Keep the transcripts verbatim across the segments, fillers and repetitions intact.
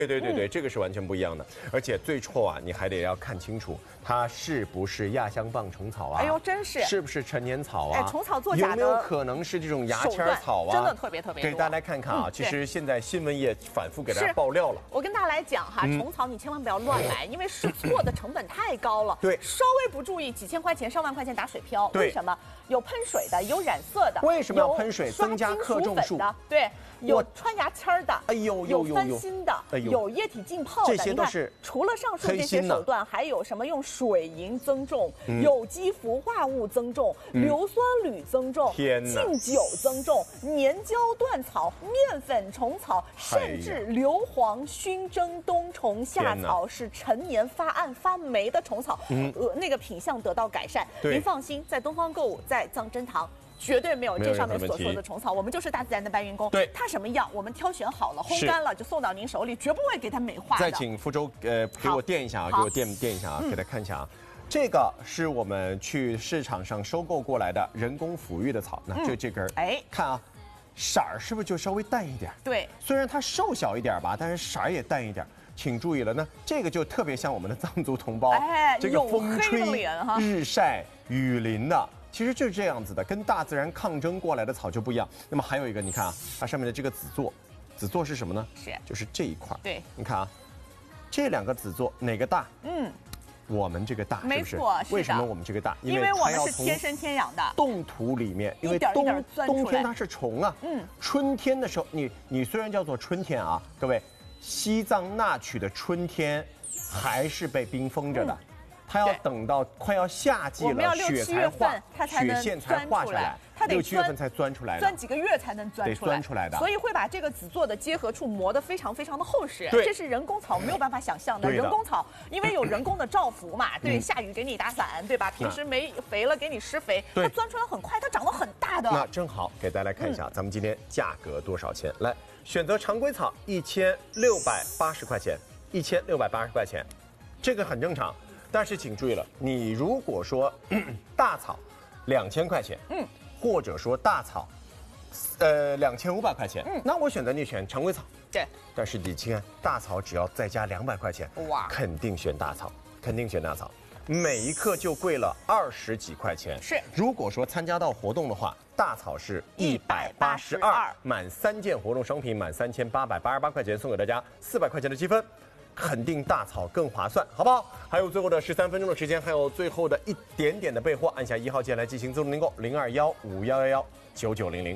对对对对，这个是完全不一样的。而且最臭啊，你还得要看清楚它是不是亚香棒虫草啊？ 哎呦，真是！ 是不是陈年草啊？ 哎，虫草作假的有没有可能是这种牙签草啊？ 真的特别特别多。 给大家来看看啊，其实现在新闻业反复给大家爆料了。 我跟大家来讲哈，虫草你千万不要乱买，因为试错的成本太高了。 对， 稍微不注意，几千块钱、上万块钱打水漂。 对， 为什么？有喷水的，有染色的。 为什么要喷水？增加克重数的。对，有穿牙签的。 哎呦有翻新的。哎呦，有液体浸泡的。 这些都是除了上述这些手段，还有什么用水银增重、有机氟化物增重、硫酸铝增重、浸酒增重、粘胶断草、面粉虫草，甚至硫磺熏蒸冬虫夏草，使陈年发暗发霉的虫草，呃，那个品相得到改善。您放心，在东方购物，在藏珍堂。绝对没有这上面所说的虫草，我们就是大自然的搬运工。 对， 它什么样，我们挑选好了，烘干了就送到您手里，绝不会给它美化的。 再请福州呃给我垫一下啊，给我垫垫一下啊，给他看一下啊。这个是我们去市场上收购过来的人工抚育的草，那就这根儿，哎，看啊，色儿是不是就稍微淡一点？ 对， 虽然它瘦小一点吧，但是色儿也淡一点。请注意了，那这个就特别像我们的藏族同胞， 哎， 这个风吹日晒雨淋的。其实就是这样子的，跟大自然抗争过来的草就不一样。那么还有一个，你看啊，它上面的这个籽座，籽座是什么呢？ 是， 就是这一块。 对， 你看啊，这两个籽座哪个大？嗯，我们这个大， 没错。 为什么我们这个大？ 因为我们是天生天养的。 冻土里面，因为冬冬天它是虫啊。嗯。春天的时候，你你虽然叫做春天啊，各位，西藏那曲的春天还是被冰封着的。它要等到快要夏季了，雪才化，雪线才化下来， 它得六七月份才钻出来， 钻几个月才能钻出来， 钻出来的。 所以会把这个籽座的结合处磨得非常非常的厚实，这是人工草没有办法想象的。人工草因为有人工的罩伏嘛，对，下雨给你打伞，对吧？平时没肥了给你施肥，它钻出来很快，它长得很大的。 那正好给大家来看一下，咱们今天价格多少钱？来，选择常规草一千六百八十块钱，一千六百八十块钱，这个很正常。但是请注意了，你如果说大草两千块钱，嗯，或者说大草，呃两千五百块钱，嗯，那我选择你选常规草， 对。 但是你看大草只要再加两百块钱，哇，肯定选大草，肯定选大草，每一克就贵了二十几块钱。 是， 如果说参加到活动的话，大草是一百八十二，满三件活动商品满三千八百八十八块钱，送给大家四百块钱的积分。肯定大草更划算，好不好？还有最后的十三分钟的时间，还有最后的一点点的备货，按下一号键来进行自动订购，零二幺五幺幺幺九九零零。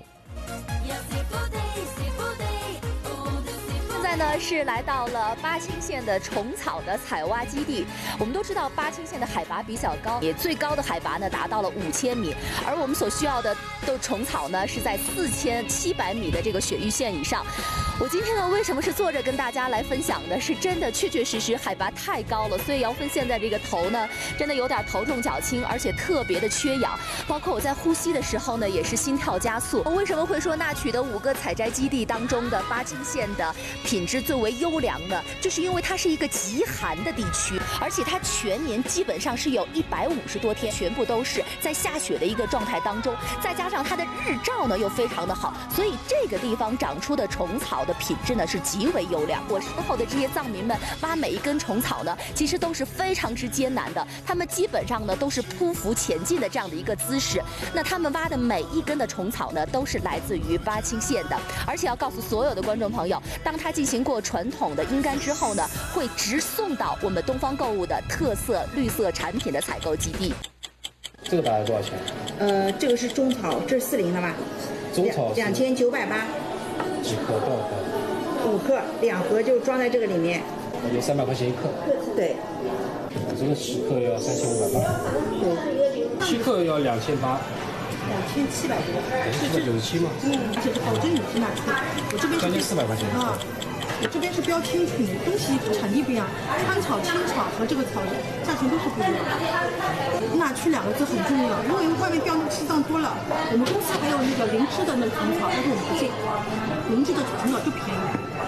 现在呢是来到了巴青县的虫草的采挖基地。我们都知道巴青县的海拔比较高，也最高的海拔呢达到了五千米，而我们所需要的的虫草呢是在四千七百米的这个雪域线以上。我今天呢为什么是坐着跟大家来分享的？是真的确确实实海拔太高了，所以姚芬现在这个头呢真的有点头重脚轻，而且特别的缺氧，包括我在呼吸的时候呢也是心跳加速。我为什么会说那曲的五个采摘基地当中的巴青县的品质最为优良呢？就是因为它是一个极寒的地区，而且它全年基本上是有一百五十多天全部都是在下雪的一个状态当中，再加上它的日照呢又非常的好，所以这个地方长出的虫草的品质呢是极为优良。我身后的这些藏民们挖每一根虫草呢，其实都是非常之艰难的，他们基本上呢都是匍匐前进的这样的一个姿势。那他们挖的每一根的虫草呢，都是来自于巴青县的，而且要告诉所有的观众朋友，当它进行过传统的阴干之后呢，会直送到我们东方购物的特色绿色产品的采购基地。 这个大概多少钱？ 呃，这个是中草，这是四零的吧？ 中草两千九百八。 几克？多少克？ 五克，两盒就装在这个里面。 有三百块钱一克。对。这个十克要三千五百八。对。七克要两千八。 两千七百多。 七百九十七嘛。 嗯，这是保证有机纳粹。我这边将近四百块钱。 啊。我这边是标清楚，东西产地不一样，川草、青草和这个草价钱都是不一样的。纳区两个字很重要，因为外面标那个西藏多了，我们公司还有那个灵芝的那个虫草，但是我们不进，灵芝的虫草就便宜。